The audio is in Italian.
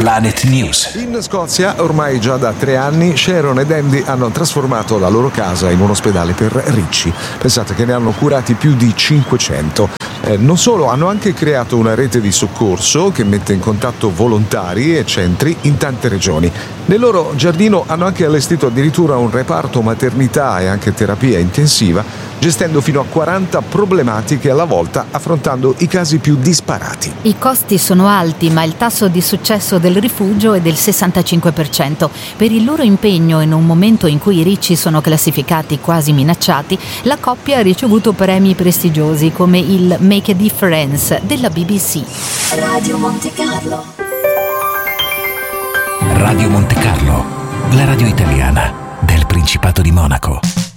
Planet News. In Scozia, ormai già da 3 anni, Sharon ed Andy hanno trasformato la loro casa in un ospedale per ricci. Pensate che ne hanno curati più di 500. Non solo, hanno anche creato una rete di soccorso che mette in contatto volontari e centri in tante regioni. Nel loro giardino hanno anche allestito addirittura un reparto maternità e anche terapia intensiva, gestendo fino a 40 problematiche alla volta, affrontando i casi più disparati. I costi sono alti, ma il tasso di successo del rifugio è del 65%. Per il loro impegno in un momento in cui i ricci sono classificati quasi minacciati, la coppia ha ricevuto premi prestigiosi come il Make a Difference della BBC. Radio Monte Carlo. Radio Monte Carlo, la radio italiana del Principato di Monaco.